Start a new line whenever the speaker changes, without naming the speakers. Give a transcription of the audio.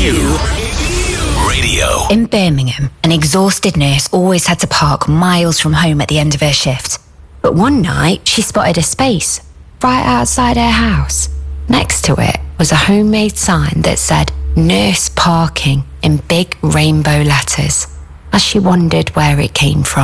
Radio.
In Birmingham, an exhausted nurse always had to park miles from home at the end of her shift. But one night, she spotted a space right outside her house. Next to it was a homemade sign that said "Nurse Parking" in big rainbow letters. As she wondered where it came from,